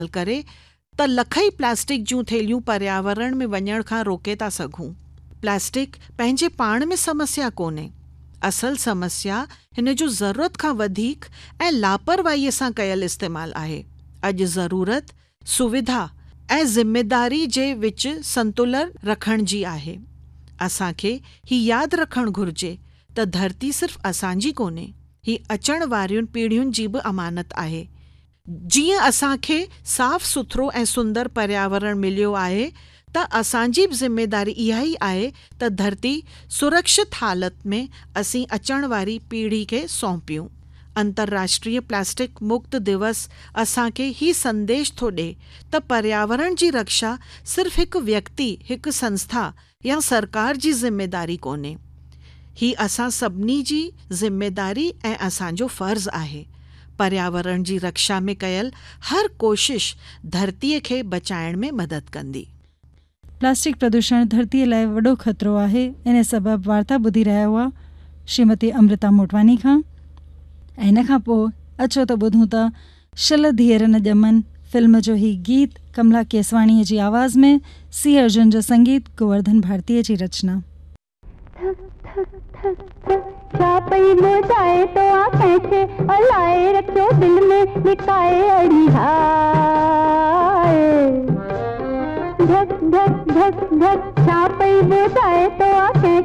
करे त लखई प्लास्टिक जूं थेलियूं पर्यावरण में वञण खां रोके था सघूं। प्लास्टिक पंहिंजे पाण में समस्या कोन्हे, असल समस्या हिन जो ज़रूरत खां वधीक ऐं लापरवाहीअ सां कयल इस्तेमालु आहे। अॼु ज़रूरत, सुविधा ऐं ज़िमेदारी जे विच संतुलन रखण जी आहे। असांखे ही यादि रखणु घुर्जे त धरती सिर्फ़ असांजी कोन्हे, ही अचण वारियुनि पीढ़ियुनि जी बि अमानत आहे। जीअं असांखे साफ़ सुथरो ऐं सुंदर पर्यावरण मिलियो आहे त असांजी बि ज़िमेदारी इहा ई आहे त धरती सुरक्षित हालत में असीं अचण वारी पीढ़ी खे सौंपियूं। अंतर्राष्ट्रीय प्लास्टिक मुक्त दिवस असांखे ही संदेश थो ॾे त पर्यावरण जी रक्षा सिर्फ़ हिकु व्यक्ति, हिकु संस्था या सरकार जी ज़िमेदारी कोन्हे, ही असां सभिनी जी ज़िमेदारी ऐं असांजो फ़र्ज़ु आहे। पर्यावरण जी रक्षा में कयल हर कोशिश धरतीअ खे बचाइण में मदद कंदी। प्लास्टिक प्रदूषण धरतीअ लाइ वॾो ख़तरो आहे। इन सबबि वार्ता ॿुधी रहिया हुआ श्रीमती अमृता मोटवानी खां। ऐं इन खां पोइ अचो त ॿुधूं था शल धीअर न ॼमन फिल्म जो ही गीत कमला केसवाणीअ जी आवाज़ में, सी अर्जुन जो संगीत, गोवर्धन भारतीअ जी रचना। क्या पई जाए तो कैसे अलाए रखो दिल में निकाए अड़ी हाय, धक धक धक धक, क्या पई जाए तो